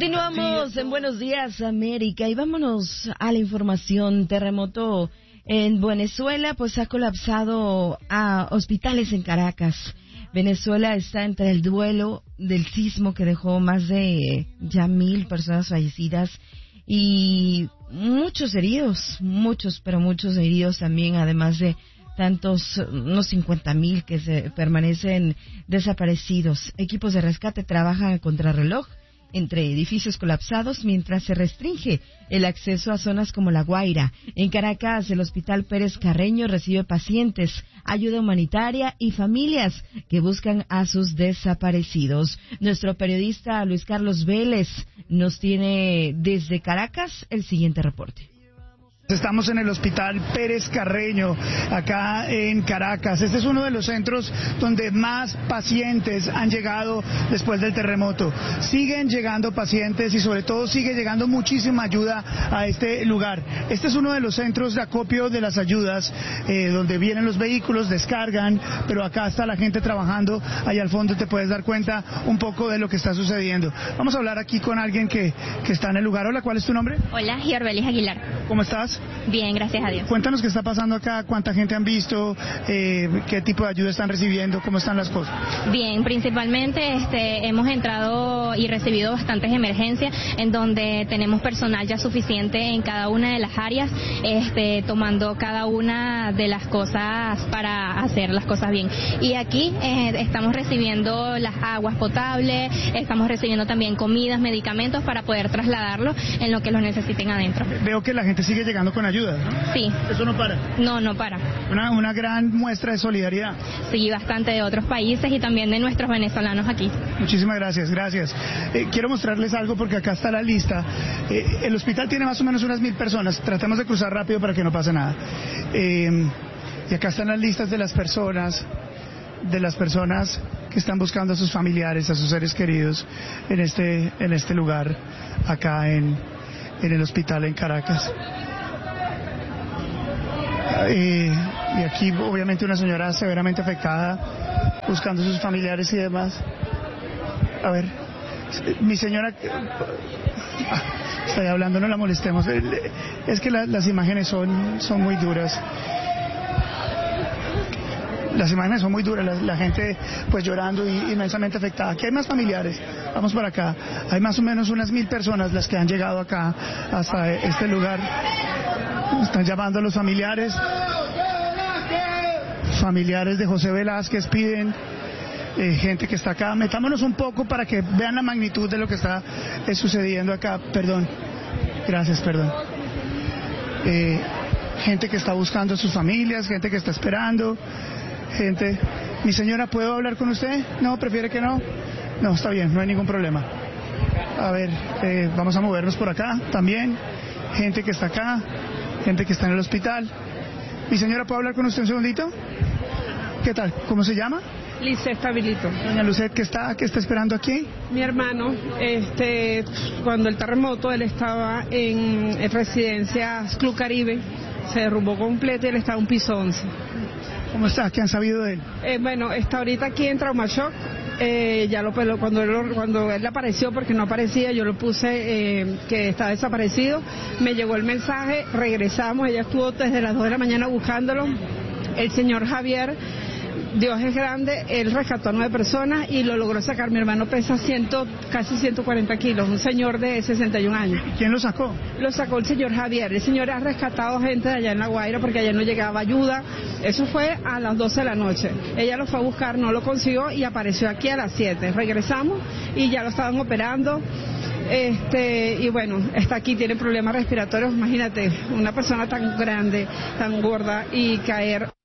Continuamos en Buenos Días América y vámonos a la información. Terremoto en Venezuela pues ha colapsado a hospitales en Caracas. Venezuela está entre el duelo del sismo que dejó más de 1,000 personas fallecidas y muchos heridos, muchos heridos también, además de tantos, unos 50,000 que permanecen desaparecidos. Equipos de rescate trabajan a contrarreloj entre edificios colapsados mientras se restringe el acceso a zonas como La Guaira. En Caracas, el Hospital Pérez Carreño recibe pacientes, ayuda humanitaria y familias que buscan a sus desaparecidos. Nuestro periodista Luis Carlos Vélez nos tiene desde Caracas el siguiente reporte. Estamos en el Hospital Pérez Carreño, acá en Caracas. Este es uno de los centros donde más pacientes han llegado después del terremoto. Siguen llegando pacientes y sobre todo sigue llegando muchísima ayuda a este lugar. Este es uno de los centros de acopio de las ayudas, donde vienen los vehículos, descargan, pero acá está la gente trabajando. Allá al fondo te puedes dar cuenta un poco de lo que está sucediendo. Vamos a hablar aquí con alguien que está en el lugar. Hola, ¿cuál es tu nombre? Hola, Giorbelis Aguilar. ¿Cómo estás? Bien, gracias a Dios. Cuéntanos qué está pasando acá, cuánta gente han visto, qué tipo de ayuda están recibiendo, cómo están las cosas. Bien, principalmente hemos entrado y recibido bastantes emergencias en donde tenemos personal ya suficiente en cada una de las áreas, tomando cada una de las cosas para hacer las cosas bien. Y aquí estamos recibiendo las aguas potables, estamos recibiendo también comidas, medicamentos para poder trasladarlos en lo que los necesiten adentro. Veo que la gente sigue llegando con ayuda, ¿no? Sí. ¿Eso no para? No para. Una gran muestra de solidaridad. Sí, bastante de otros países y también de nuestros venezolanos aquí. Muchísimas gracias. Quiero mostrarles algo porque acá está la lista. El hospital tiene más o menos unas 1,000 personas. Tratemos de cruzar rápido para que no pase nada. Y acá están las listas de las personas que están buscando a sus familiares, a sus seres queridos en este lugar, acá en el hospital en Caracas. Y aquí obviamente una señora severamente afectada buscando a sus familiares y demás. A ver, mi señora estoy hablando, no la molestemos. Es que las imágenes son muy duras. Las imágenes son muy duras, la gente pues llorando y inmensamente afectada. Aquí hay más familiares, vamos para acá. Hay más o menos unas 1,000 personas las que han llegado acá hasta este lugar. Están llamando a los familiares de José Velázquez, piden gente que está acá. Metámonos un poco para que vean la magnitud de lo que está sucediendo acá. Perdón. Gente que está buscando a sus familias, gente que está esperando. Gente, mi señora, ¿puedo hablar con usted? No, prefiere que no. No, está bien, no hay ningún problema. A ver, vamos a movernos por acá también. Gente que está acá, gente que está en el hospital. Mi señora, ¿puedo hablar con usted un segundito? ¿Qué tal? ¿Cómo se llama? Lisset Stabilito. Doña Lucet, ¿qué está esperando aquí? Mi hermano, cuando el terremoto, él estaba en residencias Club Caribe, se derrumbó completo y él estaba en un piso 11. ¿Cómo está? ¿Qué han sabido de él? Bueno, está ahorita aquí en Trauma Shock. Cuando él apareció, porque no aparecía, yo lo puse que está desaparecido. Me llegó el mensaje, regresamos, ella estuvo desde las 2 de la mañana buscándolo. El señor Javier, Dios es grande, él rescató a 9 personas y lo logró sacar. Mi hermano pesa casi 140 kilos, un señor de 61 años. ¿Quién lo sacó? Lo sacó el señor Javier. El señor ha rescatado gente de allá en La Guaira porque allá no llegaba ayuda. Eso fue a las 12 de la noche. Ella lo fue a buscar, no lo consiguió y apareció aquí a las 7. Regresamos y ya lo estaban operando. Y bueno, está aquí, tiene problemas respiratorios. Imagínate, una persona tan grande, tan gorda y caer.